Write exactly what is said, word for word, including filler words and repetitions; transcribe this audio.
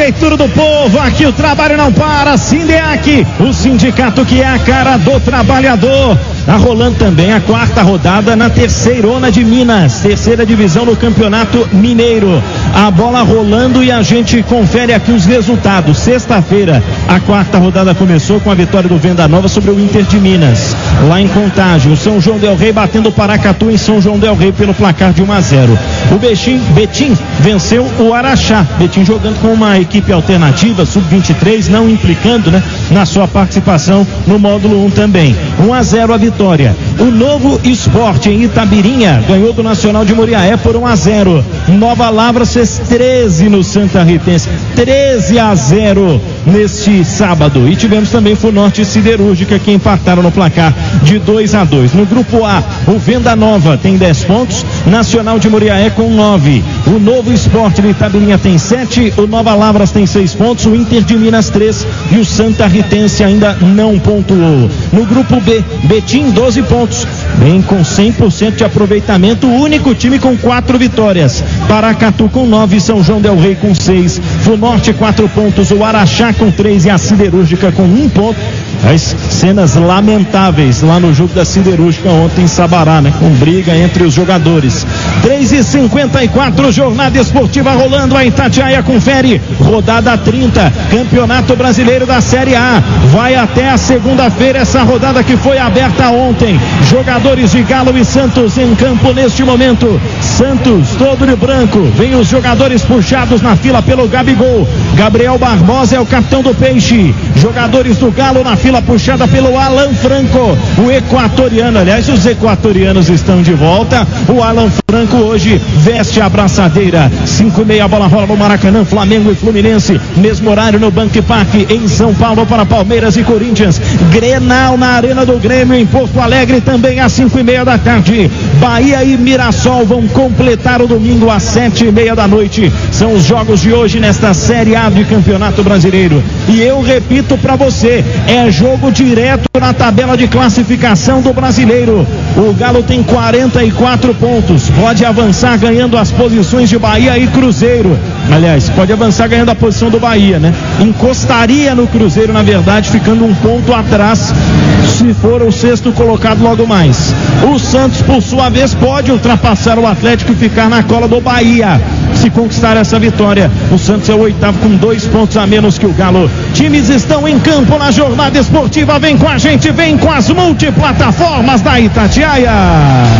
Prefeitura do Povo, aqui o trabalho não para. Sindeac, o sindicato que é a cara do trabalhador. Tá rolando também a quarta rodada na terceirona de Minas, terceira divisão no Campeonato Mineiro. A bola rolando e a gente confere aqui os resultados. Sexta-feira, a quarta rodada começou com a vitória do Venda Nova sobre o Inter de Minas, lá em Contagem. O São João del Rei batendo o Paracatu em São João del Rei pelo placar de um a zero. O Betim, Betim venceu o Araxá. Betim jogando com uma equipe alternativa, sub vinte e três, não implicando, né, na sua participação no módulo um também. um a zero a vitória. O Novo Esporte em Itabirinha ganhou do Nacional de Moriaé por um a zero. Nova Lavras fez treze no Santa Ritense, treze a zero neste sábado. E tivemos também Funorte e Siderúrgica que empataram no placar de dois a dois. No grupo A, o Venda Nova tem dez pontos, Nacional de Moriaé com nove. O Novo Esporte de Itabirinha tem sete, o Nova Lavras tem seis pontos, o Inter de Minas três e o Santa Ritense ainda não pontuou. No grupo B, Betim doze pontos, bem com cem por cento de aproveitamento, o único time com quatro vitórias. Paracatu com nove, São João del Rei com seis, Funorte quatro pontos, o Araxá com três e a Siderúrgica com um ponto. As cenas lamentáveis lá no jogo da Siderúrgica ontem em Sabará, né? Com briga entre os jogadores. três e cinquenta e quatro, jornada esportiva rolando, a Itatiaia confere, rodada trinta, Campeonato Brasileiro da Série A, vai até a segunda-feira essa rodada que foi aberta ontem. Jogadores de Galo e Santos em campo neste momento. Santos todo de branco, vem os jogadores puxados na fila pelo Gabigol. Gabriel Barbosa é o capitão do Peixe. Jogadores do Galo na fila puxada pelo Alan Franco, o equatoriano. Aliás, os equatorianos estão de volta. O Alan Franco hoje veste a abraçadeira. cinco e meia, a bola rola no Maracanã, Flamengo e Fluminense, mesmo horário no Banco Parque em São Paulo para Palmeiras e Corinthians. Grenal na Arena do Grêmio em Porto Alegre também às cinco e meia da tarde. Bahia e Mirassol vão completar o domingo às sete e meia da noite. São os jogos de hoje nesta Série A de Campeonato Brasileiro. E eu repito para você, é jogo direto na tabela de classificação do Brasileiro. O Galo tem quarenta e quatro pontos, pode avançar ganhando as posições de Bahia e Cruzeiro. Aliás, pode avançar ganhando a posição do Bahia, né? Encostaria no Cruzeiro, na verdade, ficando um ponto atrás se for o sexto colocado logo mais. O Santos, por sua vez, pode ultrapassar o Atlético e ficar na cola do Bahia. Se conquistar essa vitória, o Santos é o oitavo com dois pontos a menos que o Galo. Times estão em campo na jornada esportiva. Vem com a gente, vem com as multiplataformas da Itatiaia.